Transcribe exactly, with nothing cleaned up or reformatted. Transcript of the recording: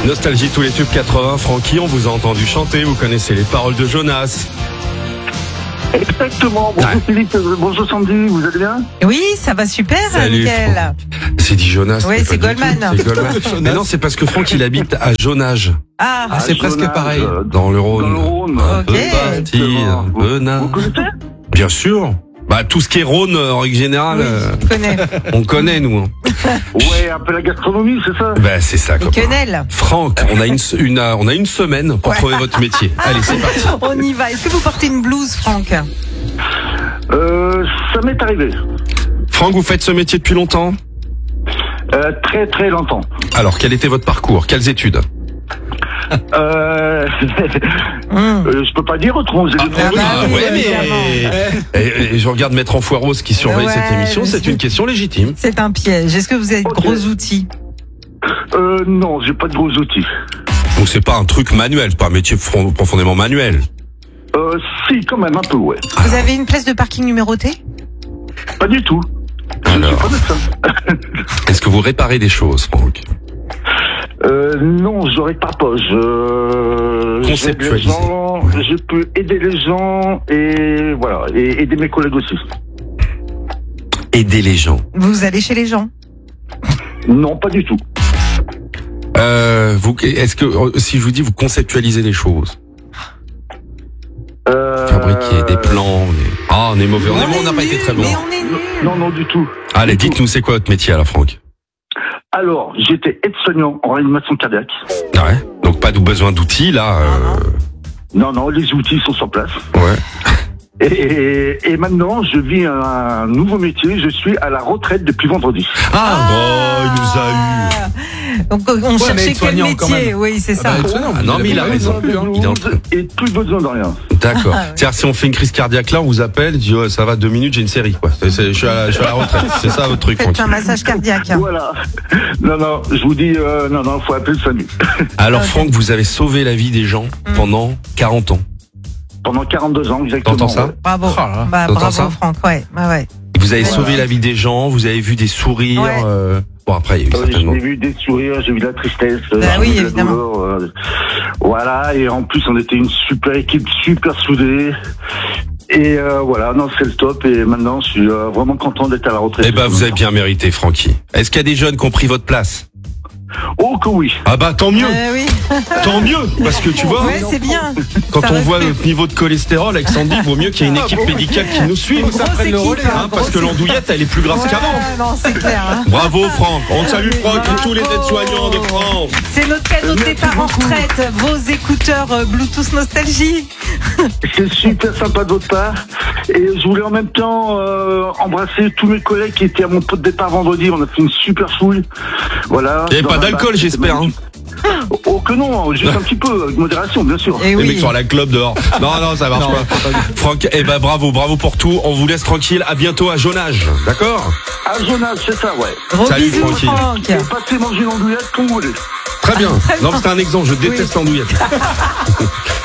Nostalgie, tous les tubes quatre-vingts. Francky, on vous a entendu chanter, vous connaissez les paroles de Jonas. Exactement. Bonjour ouais. Philippe, bonjour Sandy, vous allez bien? Oui, ça va super, Salut, Mickaël. C'est dit Jonas. Oui, c'est Goldman. C'est Goldman. Mais non, c'est parce que Franck, il habite à Jonage. Ah, ah c'est presque Jonage, pareil. Euh, dans le Rhône. Dans le Rhône. Ok. Partir, Benin. Vous connaissez? Bien sûr. Bah, tout ce qui est Rhône, en règle générale, oui, euh, je connais. on connaît, nous. Hein. Ouais, un peu la gastronomie, c'est ça? Bah, c'est ça, Et copain. quenelle. Franck, on a une, une, on a une semaine pour Ouais. trouver votre métier. Allez, c'est parti. On y va. Est-ce que vous portez une blouse, Franck? Euh, ça m'est arrivé. Franck, vous faites ce métier depuis longtemps? Euh, très très longtemps. Alors, quel était votre parcours? Quelles études? Euh, Mmh. euh, je peux pas dire autrement, vous allez Ah, trouver. bah oui, ouais, évidemment. mais et, et je regarde Maître Enfoiros qui surveille Ouais, cette émission. je C'est sais. une question légitime. C'est un piège. Est-ce que vous avez de Ok. gros outils? Euh, non, j'ai pas de gros outils. Donc c'est pas un truc manuel, c'est pas un métier fron- profondément manuel. Euh, si, quand même, un peu, ouais. Vous avez une place de parking numérotée? Pas du tout. Alors. Je suis pas de ça. Est-ce que vous réparez des choses, Franck? Euh, non, je répare pas. Je, j'aide les Conceptualiser. gens, Ouais. je peux aider les gens et voilà, et aider mes collègues aussi. Aider les gens. Vous allez chez les gens? Non, pas du tout. Euh, vous, est-ce que si je vous dis vous conceptualisez les choses, Euh, fabriquer des plans, des... ah on est mauvais, on est- on n'a pas est été nuls, très bon. Mais on est nuls. Non, non, du tout. Allez, Du tout. dites-nous c'est quoi votre métier alors, Franck? Alors, j'étais aide-soignant en réanimation cardiaque. Ouais. Donc pas de besoin d'outils là. Euh... Non, non, les outils sont sur place. Ouais. Et, et, et maintenant, je vis un nouveau métier. Je suis à la retraite depuis vendredi. Ah, bon, il nous a eu. Donc on mais cherchait quel aide-soignant, quand métier? même. Oui, c'est ça. bah, aide-soignant, Ah, non, mais il a Vous raison. avez pas Il est en train- Et plus besoin de rien. D'accord. Ah, ouais. C'est-à-dire si on fait une crise cardiaque là, on vous appelle, il dit oh, ça va deux minutes, j'ai une série quoi. C'est- c'est- je suis à la, je suis à la retraite. C'est ça votre truc, Faites Franck. un massage cardiaque. Voilà. Non, non, je vous dis, euh, non, non, faut appeler le SAMU. Alors Ok. Franck, vous avez sauvé la vie des gens pendant quarante ans. Pendant quarante-deux ans, exactement. T'entends ça? ouais. Bravo. Oh là là. Bah, T'entends bravo, ça Franck. Ouais, ouais, ouais. Vous avez Ouais. sauvé la vie des gens, vous avez vu des sourires. Ouais. euh, Bon après, il y a eu Euh, certainement. J'ai vu des sourires, j'ai vu de la tristesse, euh, Bah j'ai oui, vu de la évidemment. douleur, euh, voilà, et en plus on était une super équipe, super soudée. Et euh, voilà, non, c'est le top. Et maintenant, je suis euh, vraiment content d'être à la retraite. Eh ben, vous avez bien mérité, Francky. Est-ce qu'il y a des jeunes qui ont pris votre place? Oh que oui. Ah bah tant mieux, Euh, oui. tant mieux, parce que tu vois, Ouais, c'est bien. quand Ça on voit respecte. notre niveau de cholestérol avec Sandy, il vaut mieux qu'il y ait une équipe médicale qui nous suive, Faut que ça Grosse prenne le équipe, relais, hein, hein, parce grosse que équipe. l'andouillette, elle est plus grasse Ouais, qu'avant. non, c'est clair. Hein. Bravo Franck, on salue Franck et Bravo. tous les aides-soignants de France. C'est notre cadeau de départ en retraite. Vos écouteurs euh, Bluetooth Nostalgie. C'est super sympa de votre part. Et je voulais en même temps euh, embrasser tous mes collègues qui étaient à mon pot de départ vendredi. On a fait une super fouille. Voilà. Il n'y avait Dans pas la d'alcool, barre, j'espère. Hein. Oh que non, juste un petit peu, avec modération, bien sûr. Et Les oui. mecs sur la club dehors. Non, non, ça marche Non, pas. Franck, eh ben bravo, bravo pour tout. On vous laisse tranquille. À bientôt à Jonage. D'accord? Ah, Jonas, c'est ça, ouais. Gros Salut, bisous, Francky. Franck. Et passez manger l'andouillette comme vous voulez. Très bien. Très Non, bien. c'est un exemple. Je déteste l'andouillette.